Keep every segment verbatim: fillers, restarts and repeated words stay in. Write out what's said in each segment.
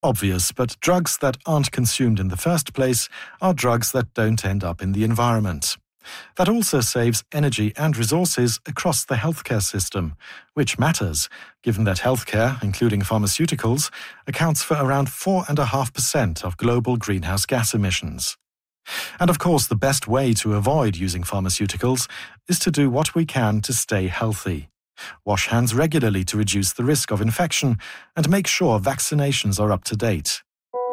Obvious, but drugs that aren't consumed in the first place are drugs that don't end up in the environment. That also saves energy and resources across the healthcare system, which matters, given that healthcare, including pharmaceuticals, accounts for around four point five percent of global greenhouse gas emissions. And of course, the best way to avoid using pharmaceuticals is to do what we can to stay healthy. Wash hands regularly to reduce the risk of infection and make sure vaccinations are up to date.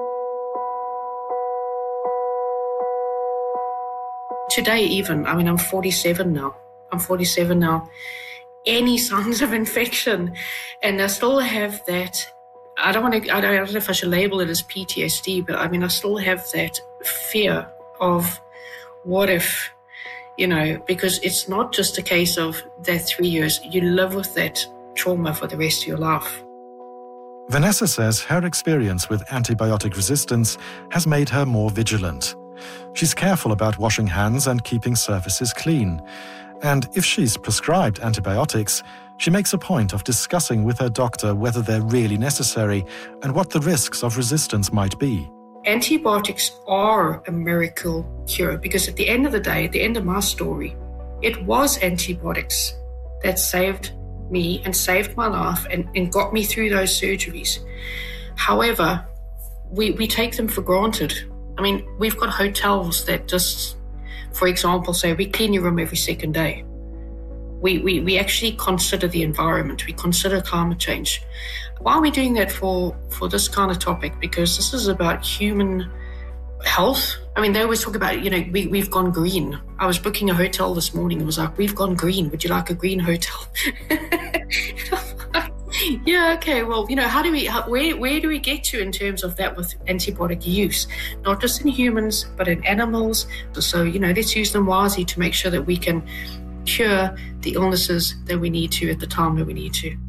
Today even, I mean, I'm forty-seven now. I'm forty-seven now. Any signs of infection, and I still have that, I don't want to, I don't know if I should label it as P T S D, but I mean, I still have that fear of what if, you know, because it's not just a case of that three years, you live with that trauma for the rest of your life. Vanessa says her experience with antibiotic resistance has made her more vigilant. She's careful about washing hands and keeping surfaces clean. And if she's prescribed antibiotics, she makes a point of discussing with her doctor whether they're really necessary and what the risks of resistance might be. Antibiotics are a miracle cure because at the end of the day, at the end of my story, it was antibiotics that saved me and saved my life and, and got me through those surgeries. However, we, we take them for granted. I mean, we've got hotels that just, for example, say we clean your room every second day. We, we, we actually consider the environment. We consider climate change. Why are we doing that for, for this kind of topic? Because this is about human health. I mean, they always talk about, you know, we, we've gone green. I was booking a hotel this morning. It was like, we've gone green. Would you like a green hotel? Yeah, okay, well, you know, how do we, how, where, where do we get to in terms of that with antibiotic use? Not just in humans, but in animals. So, you know, let's use them wisely to make sure that we can cure the illnesses that we need to at the time that we need to.